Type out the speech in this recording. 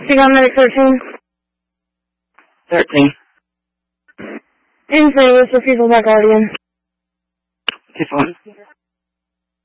Speak on medic 13. 13. In service for people by Guardian. 2-1.